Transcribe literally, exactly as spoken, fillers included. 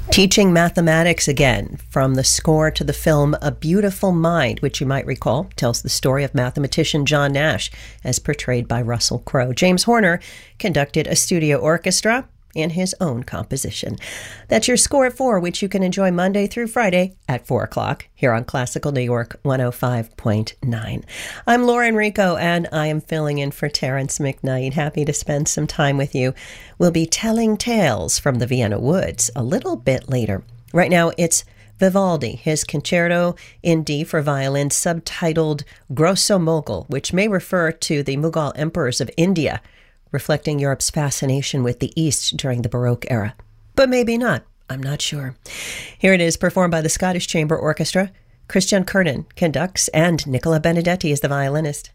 Teaching mathematics again, from the score to the film A Beautiful Mind, which you might recall tells the story of mathematician John Nash, as portrayed by Russell Crowe. James Horner conducted a studio orchestra in his own composition. That's your Score at four, which you can enjoy Monday through Friday at four o'clock here on Classical New York one oh five point nine. I'm Laura Enrico, and I am filling in for Terrence McKnight. Happy to spend some time with you. We'll be telling tales from the Vienna Woods a little bit later. Right now, it's Vivaldi, his Concerto in D for violin, subtitled Grosso Mogul, which may refer to the Mughal emperors of India, reflecting Europe's fascination with the East during the Baroque era. But maybe not. I'm not sure. Here it is, performed by the Scottish Chamber Orchestra. Christian Kernan conducts, and Nicola Benedetti is the violinist.